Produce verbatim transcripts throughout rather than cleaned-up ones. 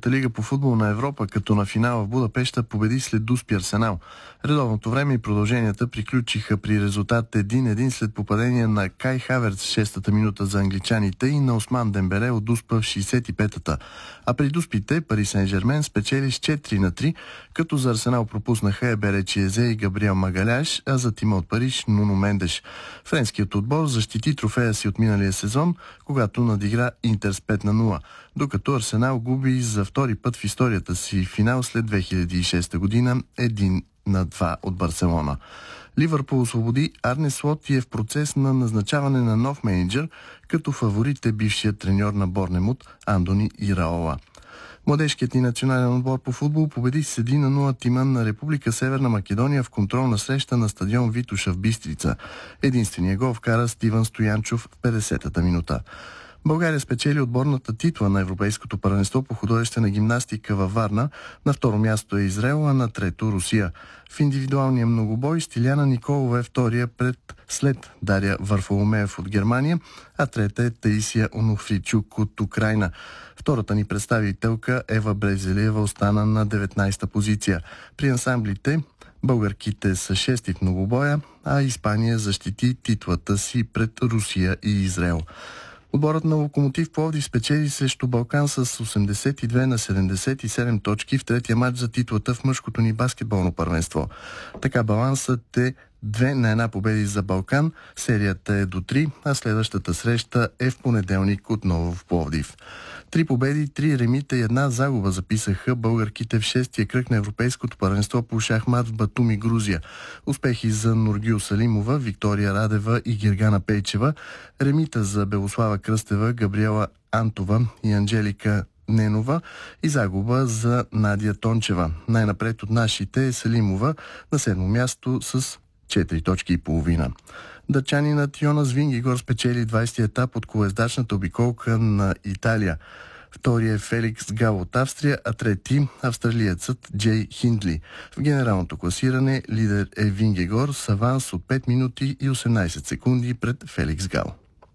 най-голямата лига по футбол на Европа, като на финала в Будапеща победи след дуспи Арсенал. Редовното време и продълженията приключиха при резултат един един след попадение на Кай Хаверц в шестата минута за англичаните и на Осман Дембеле от дуспа в шейсет и петата. А при дуспите Пари Сен-Жермен спечели с четири на три, като за Арсенал пропуснаха Еберечи Езе и Габриел Магаляш, а за тима от Париж Нуно Мендеш. Френският отбор защити трофея си от миналия сезон, когато надигра Интер с пет на нула, докато Арсенал губи за втори път в историята си финал след две хиляди и шеста година един на два от Барселона. Ливърпул освободи Арне Слот и е в процес на назначаване на нов мениджър, като фаворит е бившият треньор на Борнемут Андони Ираола. Младежкият ни национален отбор по футбол победи с един на нула тима на Република Северна Македония в контролна среща на стадион Витоша в Бистрица. Единственият гол вкара Стивън Стоянчов в петдесетата минута. България спечели отборната титла на Европейското първенство по художествена гимнастика във Варна. На второ място е Израел, а на трето Русия. В индивидуалния многобой Стиляна Николова е втория пред след Дария Варфоломеев от Германия, а трета е Таисия Онуфричук от Украйна. Втората ни представителка Ева Брезелиева остана на деветнадесета позиция. При ансамблите българките са шести в многобоя, а Испания защити титлата си пред Русия и Израел. Отборът на Локомотив Пловдив спечели срещу Балкан с осемдесет и две на седемдесет и седем точки в третия матч за титлата в мъжкото ни баскетболно първенство. Така балансът е две на една победи за Балкан, серията е до три, а следващата среща е в понеделник отново в Пловдив. Три победи, три ремита и една загуба записаха българките в шестия кръг на Европейското първенство по шахмат в Батуми, Грузия. Успехи за Нургил Салимова, Виктория Радева и Гергана Пейчева, ремита за Белослава Кръстева, Габриела Антова и Анджелика Ненова и загуба за Надя Тончева. Най-напред от нашите е Салимова на седмо място с четири точки и половина. Дъчанинът Йонас Вингигор спечели двадесети етап от колездачната обиколка на Италия. Втори е Феликс Гал от Австрия, а трети австралиецът Джей Хиндли. В генералното класиране лидер е Вингигор с аванс от пет минути и осемнадесет секунди пред Феликс Гал.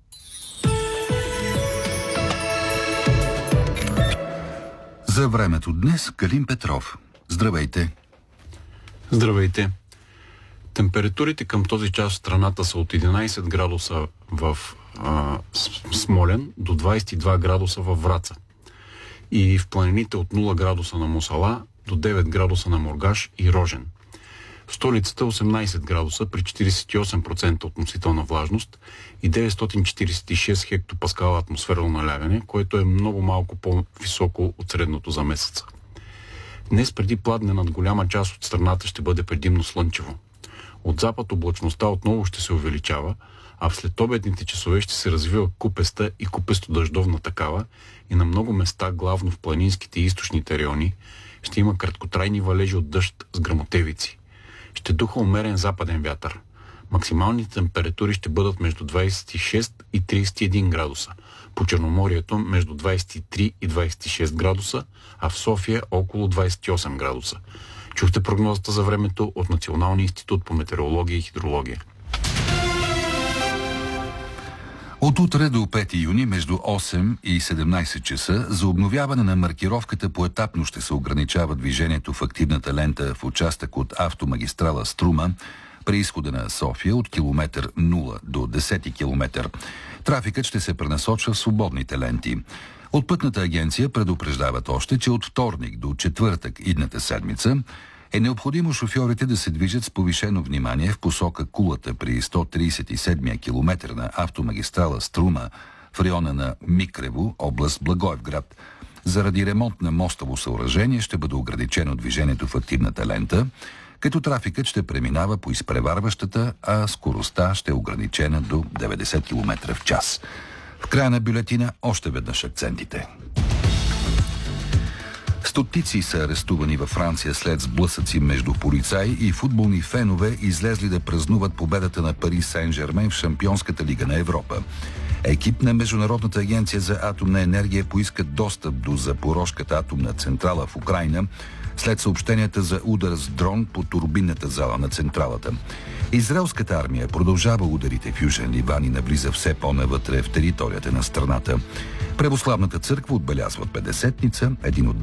За времето днес Калин Петров. Здравейте! Здравейте! Температурите към този час в страната са от единадесет градуса в а, Смолян до двадесет и два градуса във Враца. И в планините от нула градуса на Мусала до девет градуса на Моргаш и Рожен. В столицата осемнадесет градуса при четиридесет и осем процента относителна влажност и деветстотин четиридесет и шест хектопаскала атмосферно налягане, което е много малко по-високо от средното за месеца. Днес преди пладне над голяма част от страната ще бъде предимно слънчево. От запад облачността отново ще се увеличава, а в следобедните часове ще се развива купеста и купесто-дъждовна такава и на много места, главно в планинските и източните райони, ще има краткотрайни валежи от дъжд с гръмотевици. Ще духа умерен западен вятър. Максималните температури ще бъдат между двадесет и шест и тридесет и един градуса. По Черноморието между двадесет и три и двадесет и шест градуса, а в София около двадесет и осем градуса. Чухте прогнозата за времето от Националния институт по метеорология и хидрология. От утре до пети юни между осем и седемнадесет часа за обновяване на маркировката поетапно ще се ограничава движението в активната лента в участък от автомагистрала Струма при изхода на София от километър нула до десети километър. Трафикът ще се пренасочва в свободните ленти. От Пътната агенция предупреждават още, че от вторник до четвъртък идната седмица е необходимо шофьорите да се движат с повишено внимание в посока Кулата при сто тридесет и седмия километър на автомагистрала Струма в района на Микрево, област Благоевград. Заради ремонт на мостово съоръжение ще бъде ограничено движението в активната лента, като трафикът ще преминава по изпреварващата, а скоростта ще е ограничена до деветдесет километра в час. В края на бюлетина още веднъж акцентите. Стотици са арестувани във Франция след сблъсъци между полицаи и футболни фенове, излезли да празнуват победата на Пари Сен-Жермен в Шампионската лига на Европа. Екип на Международната агенция за атомна енергия поиска достъп до Запорожката атомна централа в Украйна след съобщенията за удар с дрон по турбинната зала на централата. Израелската армия продължава ударите в Южен Ливан и навлиза все по-навътре в територията на страната. Православната църква отбелязва петдесетница, един от